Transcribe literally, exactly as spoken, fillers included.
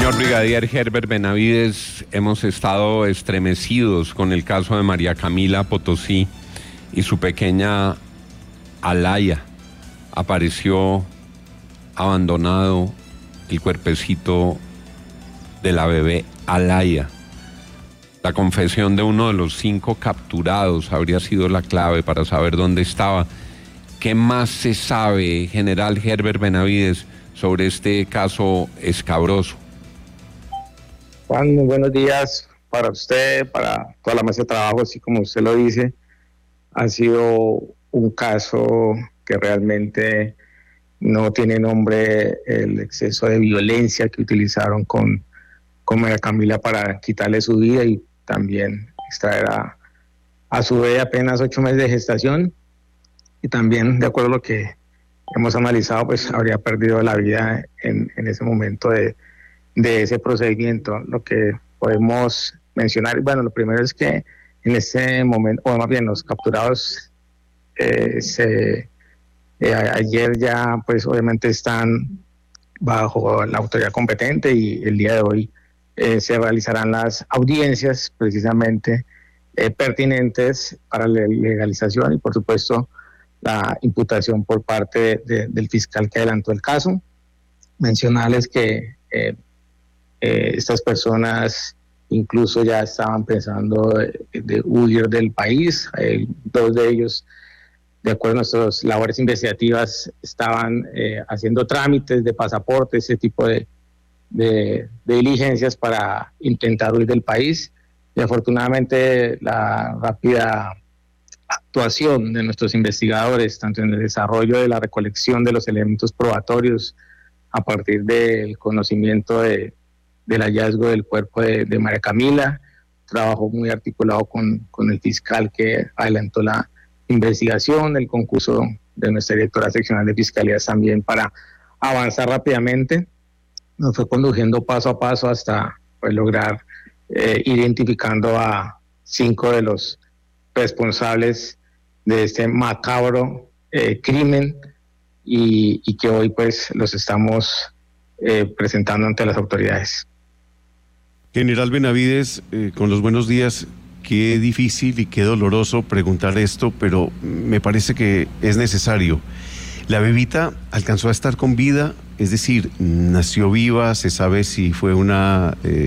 Señor Brigadier Herbert Benavides, hemos estado estremecidos con el caso de María Camila Potosí y su pequeña Alaya. Apareció abandonado el cuerpecito de la bebé Alaya. La confesión de uno de los cinco capturados habría sido la clave para saber dónde estaba. ¿Qué más se sabe, general Herbert Benavides, sobre este caso escabroso? Juan, muy buenos días para usted, para toda la mesa de trabajo, así como usted lo dice. Ha sido un caso que realmente no tiene nombre, el exceso de violencia que utilizaron con, con María Camila para quitarle su vida y también extraer a, a su bebé apenas ocho meses de gestación. Y también, de acuerdo a lo que hemos analizado, pues habría perdido la vida en, en ese momento de, de ese procedimiento. Lo que podemos mencionar, bueno, lo primero es que en ese momento, o más bien los capturados, eh, se, eh, ayer ya pues obviamente están bajo la autoridad competente y el día de hoy eh, se realizarán las audiencias precisamente eh, pertinentes para la legalización y por supuesto la imputación por parte de, de, del fiscal que adelantó el caso. Mencionarles que eh, eh, estas personas incluso ya estaban pensando de, de huir del país. Eh, dos de ellos, de acuerdo a nuestras labores investigativas, estaban eh, haciendo trámites de pasaporte, ese tipo de, de, de diligencias para intentar huir del país. Y afortunadamente la rápida actuación de nuestros investigadores, tanto en el desarrollo de la recolección de los elementos probatorios a partir del conocimiento de, del hallazgo del cuerpo de, de María Camila, trabajo muy articulado con, con el fiscal que adelantó la investigación, el concurso de nuestra directora seccional de fiscalías también para avanzar rápidamente, nos fue conduciendo paso a paso hasta pues, lograr eh, identificando a cinco de los responsables de este macabro eh, crimen y, y que hoy pues los estamos eh, presentando ante las autoridades. General Benavides, eh, con los buenos días, qué difícil y qué doloroso preguntar esto, pero me parece que es necesario. La bebita alcanzó a estar con vida, es decir, nació viva, se sabe si fue una... Eh,